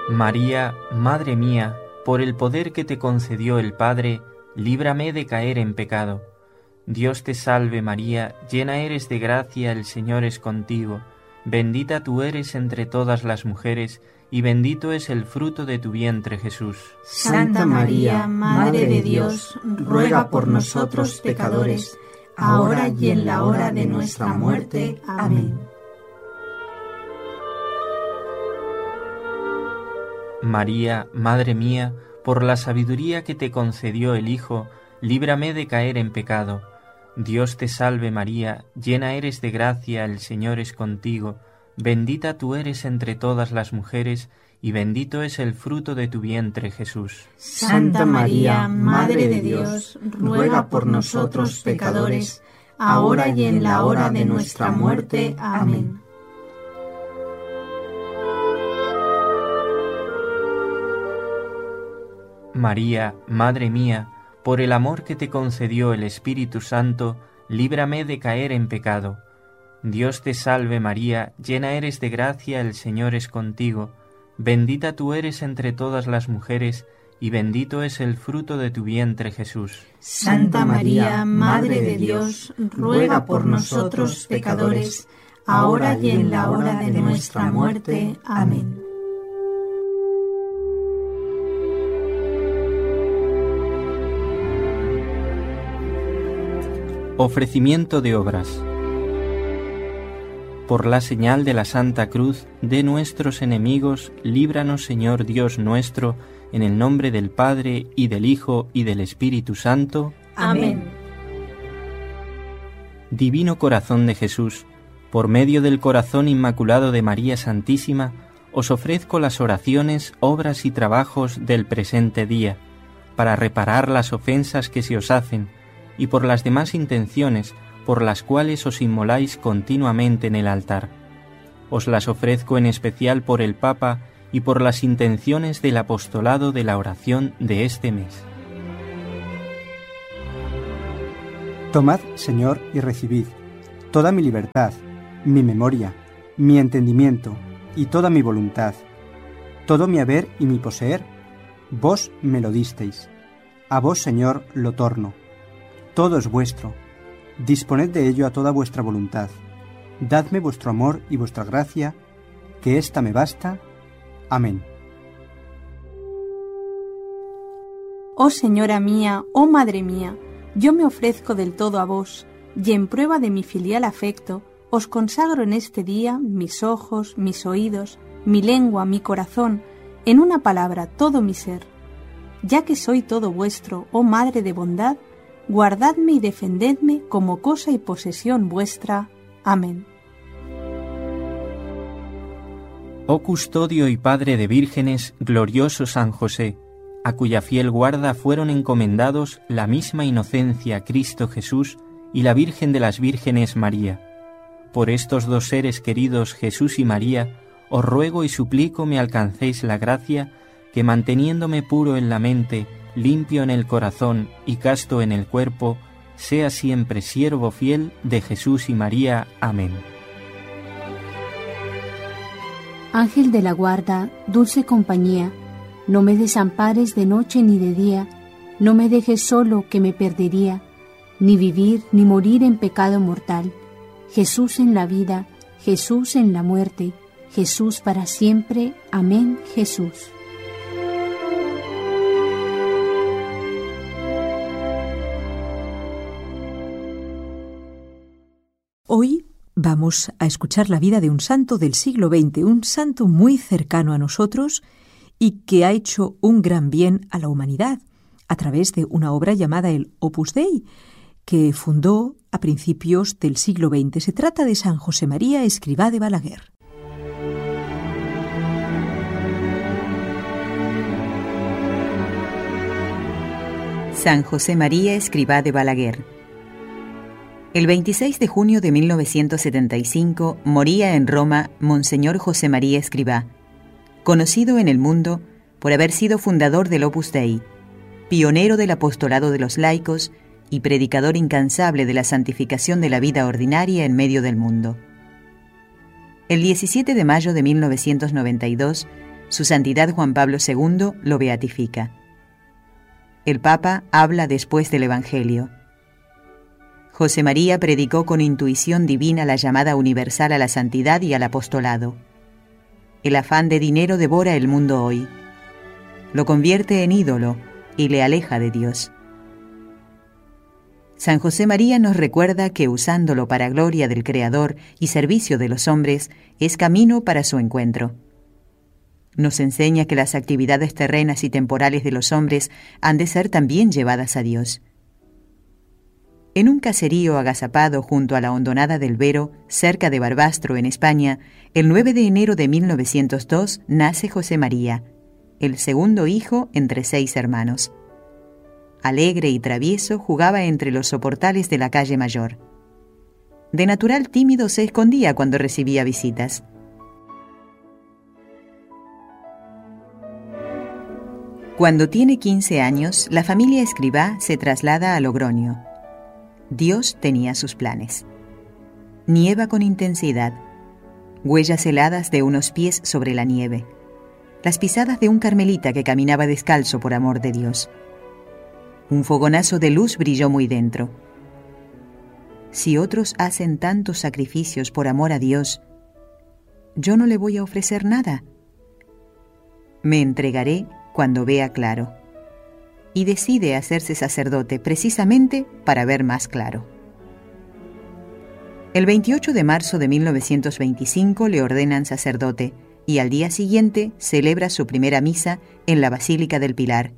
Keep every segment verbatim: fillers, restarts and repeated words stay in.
María, Madre mía, por el poder que te concedió el Padre, líbrame de caer en pecado. Dios te salve María, llena eres de gracia, el Señor es contigo. Bendita tú eres entre todas las mujeres, y bendito es el fruto de tu vientre, Jesús. Santa María, Madre de Dios, ruega por nosotros pecadores, ahora y en la hora de nuestra muerte. Amén. María, Madre mía, por la sabiduría que te concedió el Hijo, líbrame de caer en pecado. Dios te salve María, llena eres de gracia, el Señor es contigo. Bendita tú eres entre todas las mujeres, y bendito es el fruto de tu vientre, Jesús. Santa María, Madre de Dios, ruega por nosotros pecadores, ahora y en la hora de nuestra muerte. Amén. María, Madre mía, por el amor que te concedió el Espíritu Santo, líbrame de caer en pecado. Dios te salve María, llena eres de gracia, el Señor es contigo. Bendita tú eres entre todas las mujeres, y bendito es el fruto de tu vientre, Jesús. Santa María, Madre de Dios, ruega por nosotros pecadores, ahora y en la hora de nuestra muerte. Amén. Ofrecimiento de obras. Por la señal de la Santa Cruz de nuestros enemigos, líbranos, Señor Dios nuestro, en el nombre del Padre, y del Hijo, y del Espíritu Santo. Amén. Divino Corazón de Jesús, por medio del corazón inmaculado de María Santísima, os ofrezco las oraciones, obras y trabajos del presente día, para reparar las ofensas que se os hacen, y por las demás intenciones por las cuales os inmoláis continuamente en el altar. Os las ofrezco en especial por el Papa y por las intenciones del apostolado de la oración de este mes. Tomad, Señor, y recibid toda mi libertad, mi memoria, mi entendimiento y toda mi voluntad, todo mi haber y mi poseer, vos me lo disteis. A vos, Señor, lo torno. Todo es vuestro. Disponed de ello a toda vuestra voluntad. Dadme vuestro amor y vuestra gracia, que ésta me basta. Amén. Oh Señora mía, oh Madre mía, yo me ofrezco del todo a vos, y en prueba de mi filial afecto, os consagro en este día mis ojos, mis oídos, mi lengua, mi corazón, en una palabra, todo mi ser. Ya que soy todo vuestro, oh Madre de bondad, guardadme y defendedme como cosa y posesión vuestra. Amén. Oh custodio y padre de vírgenes, glorioso San José, a cuya fiel guarda fueron encomendados la misma inocencia Cristo Jesús y la Virgen de las Vírgenes María. Por estos dos seres queridos, Jesús y María, os ruego y suplico me alcancéis la gracia que, manteniéndome puro en la mente, limpio en el corazón y casto en el cuerpo, sea siempre siervo fiel de Jesús y María. Amén. Ángel de la guarda, dulce compañía, no me desampares de noche ni de día, no me dejes solo que me perdería, ni vivir ni morir en pecado mortal. Jesús en la vida, Jesús en la muerte, Jesús para siempre. Amén, Jesús. Hoy vamos a escuchar la vida de un santo del siglo veinte, un santo muy cercano a nosotros y que ha hecho un gran bien a la humanidad a través de una obra llamada el Opus Dei, que fundó a principios del siglo veinte. Se trata de San José María Escrivá de Balaguer. San José María Escrivá de Balaguer. El veintiséis de junio de mil novecientos setenta y cinco moría en Roma Monseñor José María Escrivá, conocido en el mundo por haber sido fundador del Opus Dei, pionero del apostolado de los laicos y predicador incansable de la santificación de la vida ordinaria en medio del mundo. El diecisiete de mayo de mil novecientos noventa y dos Su Santidad Juan Pablo segundo lo beatifica. El Papa habla después del Evangelio. José María predicó con intuición divina la llamada universal a la santidad y al apostolado. El afán de dinero devora el mundo hoy. Lo convierte en ídolo y le aleja de Dios. San José María nos recuerda que usándolo para gloria del Creador y servicio de los hombres es camino para su encuentro. Nos enseña que las actividades terrenas y temporales de los hombres han de ser también llevadas a Dios. En un caserío agazapado junto a la hondonada del Vero, cerca de Barbastro, en España, el nueve de enero de mil novecientos dos nace José María, el segundo hijo entre seis hermanos. Alegre y travieso, jugaba entre los soportales de la calle Mayor. De natural tímido, se escondía cuando recibía visitas. Cuando tiene quince años, la familia Escribá se traslada a Logroño. Dios tenía sus planes. Nieva con intensidad, huellas heladas de unos pies sobre la nieve, las pisadas de un carmelita que caminaba descalzo por amor de Dios. Un fogonazo de luz brilló muy dentro. Si otros hacen tantos sacrificios por amor a Dios, yo no le voy a ofrecer nada. Me entregaré cuando vea claro. Y decide hacerse sacerdote precisamente para ver más claro. El veintiocho de marzo de mil novecientos veinticinco le ordenan sacerdote y al día siguiente celebra su primera misa en la Basílica del Pilar.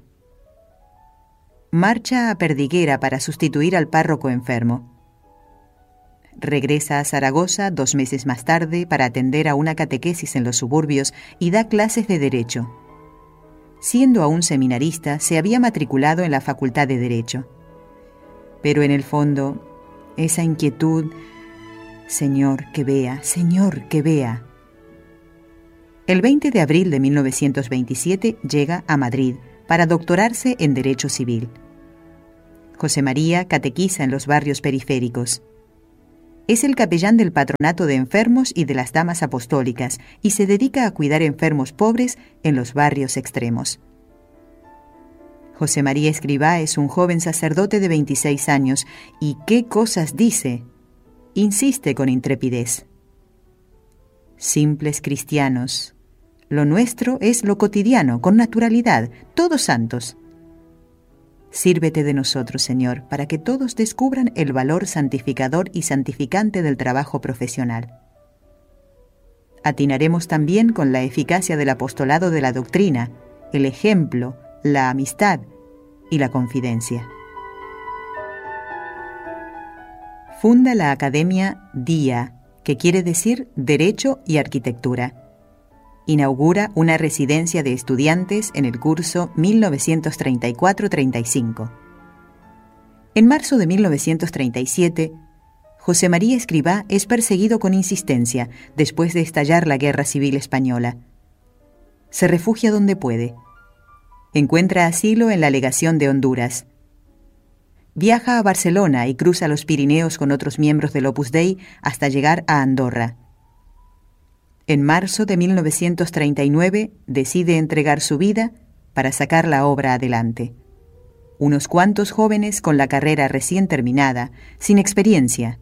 Marcha a Perdiguera para sustituir al párroco enfermo. Regresa a Zaragoza dos meses más tarde para atender a una catequesis en los suburbios y da clases de Derecho. Siendo aún seminarista, se había matriculado en la Facultad de Derecho. Pero en el fondo, esa inquietud, Señor, que vea, Señor, que vea. El veinte de abril de mil novecientos veintisiete llega a Madrid para doctorarse en Derecho Civil. José María catequiza en los barrios periféricos. Es el capellán del patronato de enfermos y de las damas apostólicas y se dedica a cuidar enfermos pobres en los barrios extremos. José María Escribá es un joven sacerdote de veintiséis años y ¿qué cosas dice? Insiste con intrepidez. Simples cristianos, lo nuestro es lo cotidiano, con naturalidad, todos santos. Sírvete de nosotros, Señor, para que todos descubran el valor santificador y santificante del trabajo profesional. Atinaremos también con la eficacia del apostolado de la doctrina, el ejemplo, la amistad y la confidencia. Funda la Academia DIA, que quiere decir Derecho y Arquitectura. Inaugura una residencia de estudiantes en el curso mil novecientos treinta y cuatro treinta y cinco. En marzo de mil novecientos treinta y siete, José María Escribá es perseguido con insistencia después de estallar la Guerra Civil Española. Se refugia donde puede. Encuentra asilo en la legación de Honduras. Viaja a Barcelona y cruza los Pirineos con otros miembros del Opus Dei hasta llegar a Andorra. En marzo de mil novecientos treinta y nueve decide entregar su vida para sacar la obra adelante. Unos cuantos jóvenes con la carrera recién terminada, sin experiencia.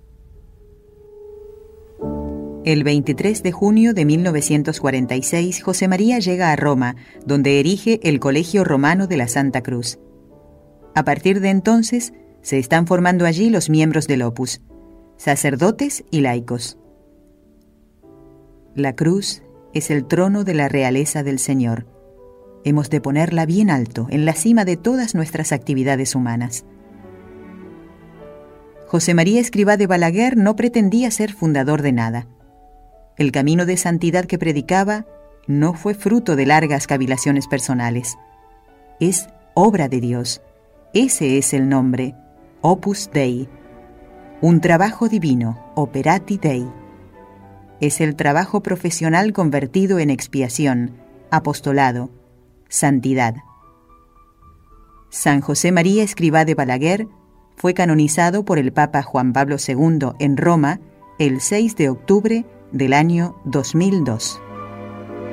El veintitrés de junio de mil novecientos cuarenta y seis, José María llega a Roma, donde erige el Colegio Romano de la Santa Cruz. A partir de entonces, se están formando allí los miembros del Opus, sacerdotes y laicos. La cruz es el trono de la realeza del Señor. Hemos de ponerla bien alto, en la cima de todas nuestras actividades humanas. José María Escribá de Balaguer no pretendía ser fundador de nada. El camino de santidad que predicaba no fue fruto de largas cavilaciones personales. Es obra de Dios. Ese es el nombre, Opus Dei. Un trabajo divino, Operati Dei. Es el trabajo profesional convertido en expiación, apostolado, santidad. San José María Escribá de Balaguer fue canonizado por el Papa Juan Pablo segundo en Roma el seis de octubre del año dos mil dos.